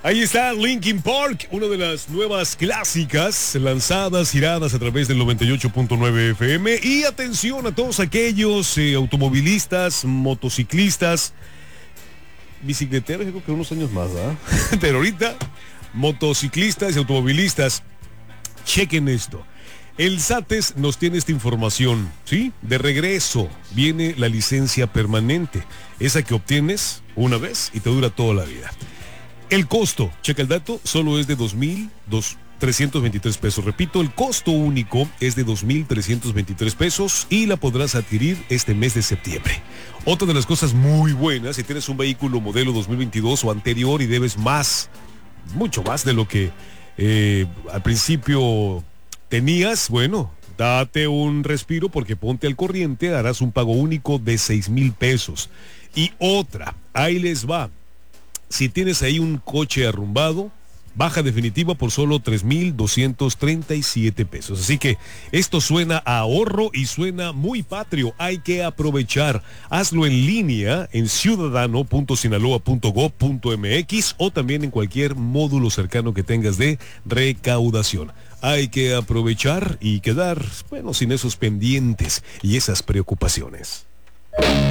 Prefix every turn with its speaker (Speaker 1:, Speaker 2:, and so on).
Speaker 1: Ahí está Linkin Park, una de las nuevas clásicas lanzadas, giradas a través del 98.9 FM. Y atención a todos aquellos automovilistas, motociclistas, bicicleteros, yo creo que unos años más, ¿verdad? Pero ahorita, motociclistas y automovilistas, chequen esto. El SATES nos tiene esta información, ¿sí? De regreso viene la licencia permanente, esa que obtienes una vez y te dura toda la vida. El costo, checa el dato, solo es de 2,323 pesos. Repito, el costo único es de 2,323 pesos y la podrás adquirir este mes de septiembre. Otra de las cosas muy buenas, si tienes un vehículo modelo 2022 o anterior y debes más, mucho más de lo que al principio tenías, bueno, date un respiro porque ponte al corriente, harás un pago único de 6,000 pesos. Y otra, ahí les va. Si tienes ahí un coche arrumbado, baja definitiva por solo 3,237 pesos. Así que esto suena a ahorro y suena muy patrio. Hay que aprovechar. Hazlo en línea en ciudadano.sinaloa.gov.mx o también en cualquier módulo cercano que tengas de recaudación. Hay que aprovechar y quedar, bueno, sin esos pendientes y esas preocupaciones.